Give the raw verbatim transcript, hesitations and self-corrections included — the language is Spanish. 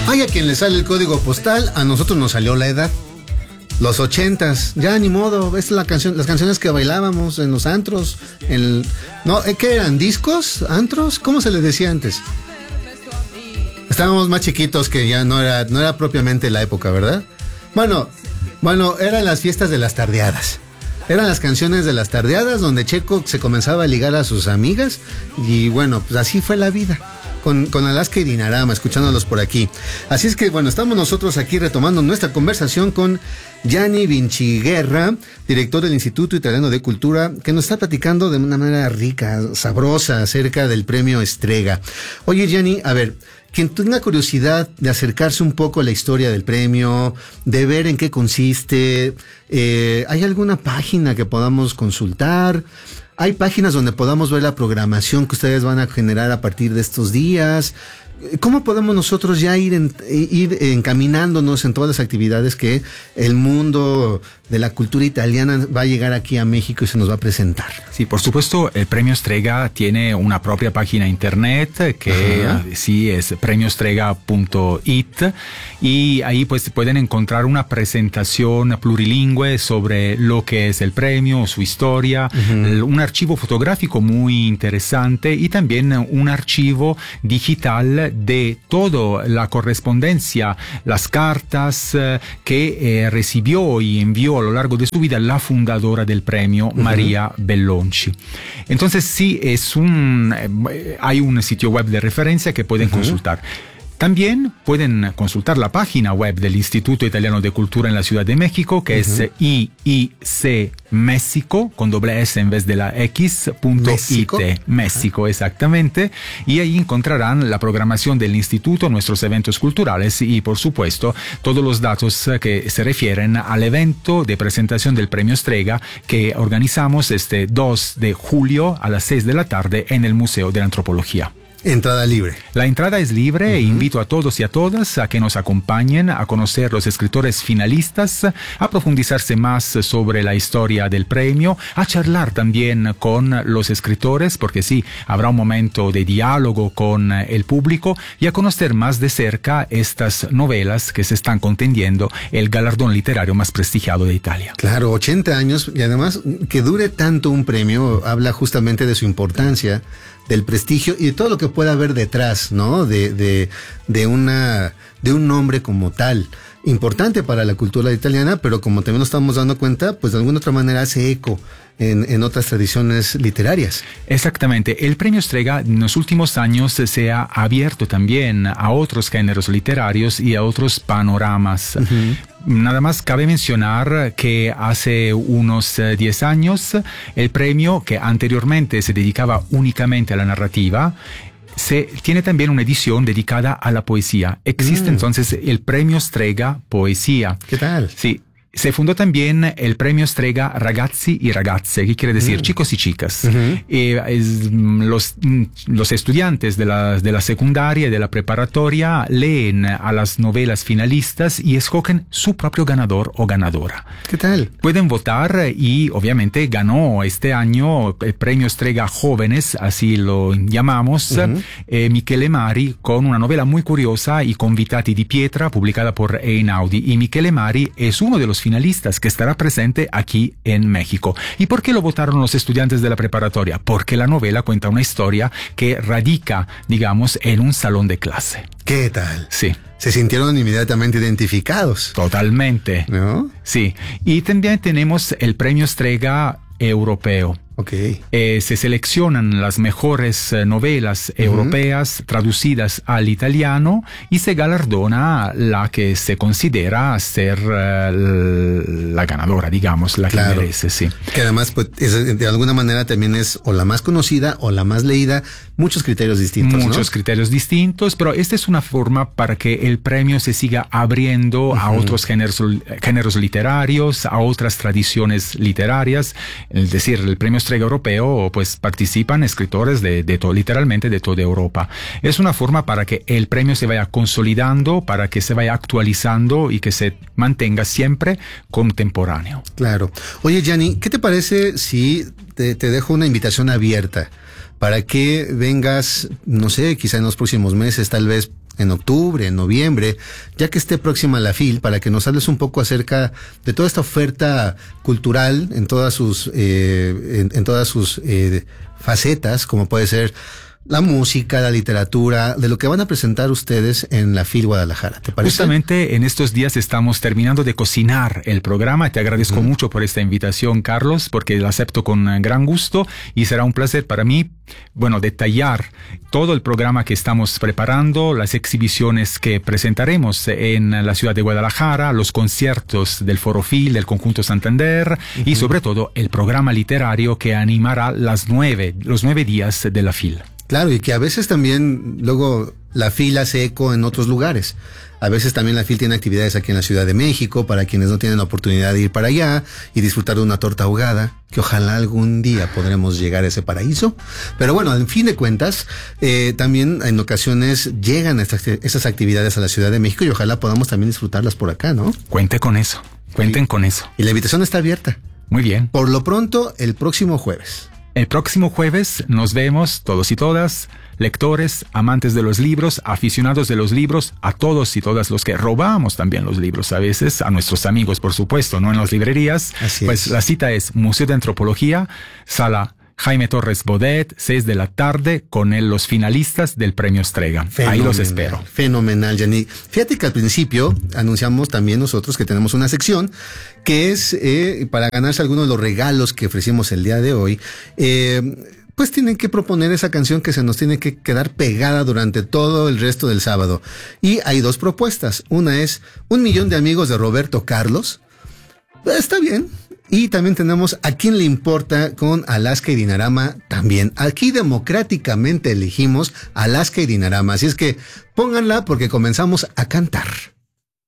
Hay a quien le sale el código postal, a nosotros nos salió la edad. Los ochentas, ya ni modo, es la canción, las canciones que bailábamos en los antros, en, no, ¿qué eran? ¿Discos? ¿Antros? ¿Cómo se les decía antes? Estábamos más chiquitos que ya no era, no era propiamente la época, ¿verdad? Bueno, bueno, eran las fiestas de las tardeadas. Eran las canciones de las tardeadas donde Checo se comenzaba a ligar a sus amigas y bueno, pues así fue la vida. Con, con Alaska y Dinarama, escuchándolos por aquí. Así es que, bueno, estamos nosotros aquí retomando nuestra conversación con Gianni Vinciguerra, director del Instituto Italiano de Cultura, que nos está platicando de una manera rica, sabrosa, acerca del premio Strega. Oye, Gianni, a ver, quien tenga curiosidad de acercarse un poco a la historia del premio, de ver en qué consiste, eh, ¿hay alguna página que podamos consultar? ¿Hay páginas donde podamos ver la programación que ustedes van a generar a partir de estos días? ¿Cómo podemos nosotros ya ir, en, ir encaminándonos en todas las actividades que el mundo de la cultura italiana va a llegar aquí a México y se nos va a presentar? Sí, por supuesto, el Premio Strega tiene una propia página internet que Ajá. sí es premio strega punto it y ahí pues pueden encontrar una presentación plurilingüe sobre lo que es el premio, su historia, uh-huh. un archivo fotográfico muy interesante y también un archivo digital de toda la correspondencia, las cartas eh, que eh, recibió y envió a lo largo de su vida la fundadora del premio, uh-huh. María Bellonci. Entonces sí, es un, eh, hay un sitio web de referencia que pueden uh-huh. consultar. También pueden consultar la página web del Instituto Italiano de Cultura en la Ciudad de México, que uh-huh. es I I C México, con doble S en vez de la X, punto México. I T, México, uh-huh. exactamente. Y ahí encontrarán la programación del instituto, nuestros eventos culturales y, por supuesto, todos los datos que se refieren al evento de presentación del Premio Strega que organizamos este dos de julio a las seis de la tarde en el Museo de la Antropología. Entrada libre. La entrada es libre e uh-huh. invito a todos y a todas a que nos acompañen a conocer los escritores finalistas, a profundizarse más sobre la historia del premio, a charlar también con los escritores, porque sí, habrá un momento de diálogo con el público y a conocer más de cerca estas novelas que se están contendiendo el galardón literario más prestigiado de Italia. Claro, ochenta años y además que dure tanto un premio habla justamente de su importancia, del prestigio y de todo lo que pueda haber detrás, ¿no? De, de, de una, de un nombre como tal, importante para la cultura italiana, pero como también nos estamos dando cuenta, pues de alguna otra manera hace eco en, en otras tradiciones literarias. Exactamente. El Premio Strega en los últimos años se ha abierto también a otros géneros literarios y a otros panoramas. Uh-huh. Nada más cabe mencionar que hace unos diez años el premio, que anteriormente se dedicaba únicamente a la narrativa, se tiene también una edición dedicada a la poesía. Existe mm. entonces el Premio Strega Poesía. ¿Qué tal? Sí. Se fundó también el Premio Strega Ragazzi y Ragazze, que quiere decir mm. chicos y chicas. Uh-huh. eh, es, los, los estudiantes de la, de la secundaria y de la preparatoria leen a las novelas finalistas y escogen su propio ganador o ganadora. ¿Qué tal? Pueden votar y obviamente ganó este año el Premio Strega Jóvenes, así lo llamamos, uh-huh. eh, Michele Mari, con una novela muy curiosa, I Convitati di Pietra, publicada por Einaudi. Y Michele Mari es uno de los finalistas que estará presente aquí en México. ¿Y por qué lo votaron los estudiantes de la preparatoria? Porque la novela cuenta una historia que radica, digamos, en un salón de clase. ¿Qué tal? Sí. Se sintieron inmediatamente identificados. Totalmente. ¿No? Sí. Y también tenemos el Premio Strega Europeo. Okay. Eh, se seleccionan las mejores eh, novelas uh-huh. europeas traducidas al italiano y se galardona la que se considera ser eh, la ganadora, digamos, la claro. que merece, sí. Que además, pues, es, de alguna manera también es o la más conocida o la más leída, muchos criterios distintos, Muchos ¿no? criterios distintos, pero esta es una forma para que el premio se siga abriendo uh-huh. a otros géneros, géneros literarios, a otras tradiciones literarias. Es decir, el premio Strega Europeo, pues participan escritores de, de todo, literalmente de toda Europa. Es una forma para que el premio se vaya consolidando, para que se vaya actualizando y que se mantenga siempre contemporáneo. Claro. Oye, Gianni, ¿qué te parece si te, te dejo una invitación abierta para que vengas, no sé, quizá en los próximos meses, tal vez en octubre, en noviembre, ya que esté próxima la FIL, para que nos hables un poco acerca de toda esta oferta cultural en todas sus, eh, en, en todas sus eh, facetas, como puede ser la música, la literatura, de lo que van a presentar ustedes en la FIL Guadalajara. ¿Te parece? Justamente en estos días estamos terminando de cocinar el programa. Te agradezco mm. mucho por esta invitación, Carlos, porque la acepto con gran gusto y será un placer para mí, bueno, detallar todo el programa que estamos preparando, las exhibiciones que presentaremos en la ciudad de Guadalajara, los conciertos del Foro FIL, del Conjunto Santander uh-huh. y sobre todo el programa literario que animará las nueve, los nueve días de la FIL. Claro, y que a veces también luego la FIL hace eco en otros lugares. A veces también la FIL tiene actividades aquí en la Ciudad de México para quienes no tienen la oportunidad de ir para allá y disfrutar de una torta ahogada, que ojalá algún día podremos llegar a ese paraíso. Pero bueno, en fin de cuentas, eh, también en ocasiones llegan estas, esas actividades a la Ciudad de México y ojalá podamos también disfrutarlas por acá, ¿no? Cuente con eso, cuenten y, con eso. Y la invitación está abierta. Muy bien. Por lo pronto, el próximo jueves. El próximo jueves nos vemos todos y todas, lectores, amantes de los libros, aficionados de los libros, a todos y todas los que robamos también los libros a veces, a nuestros amigos por supuesto, no en las librerías. Así pues es. La cita es Museo de Antropología, sala Jaime Torres Bodet, seis de la tarde, con él los finalistas del Premio Strega. Fenomenal, ahí los espero. Fenomenal, Yannick. Fíjate que al principio anunciamos también nosotros que tenemos una sección que es eh, para ganarse algunos de los regalos que ofrecimos el día de hoy. Eh, pues tienen que proponer esa canción que se nos tiene que quedar pegada durante todo el resto del sábado. Y hay dos propuestas. Una es Un millón de amigos de Roberto Carlos. Está bien. Y también tenemos A quién le importa con Alaska y Dinarama también. Aquí democráticamente elegimos Alaska y Dinarama. Así es que pónganla porque comenzamos a cantar.